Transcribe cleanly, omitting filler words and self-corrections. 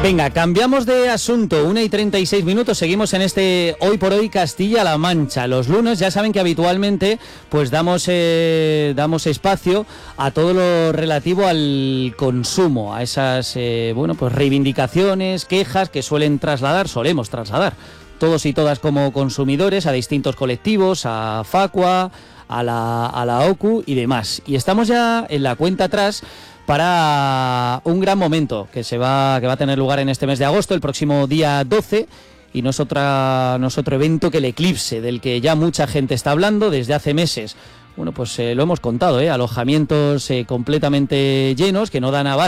Venga, cambiamos de asunto, 1:36, seguimos en este Hoy por Hoy Castilla-La Mancha. Los lunes ya saben que habitualmente pues damos espacio a todo lo relativo al consumo, a esas pues reivindicaciones, quejas que solemos trasladar todos y todas como consumidores a distintos colectivos, a Facua, a la OCU y demás. Y estamos ya en la cuenta atrás para un gran momento que va a tener lugar en este mes de agosto, el próximo día 12, y no es otro evento que el Eclipse, del que ya mucha gente está hablando desde hace meses. Bueno, pues lo hemos contado, alojamientos completamente llenos, que no dan abasto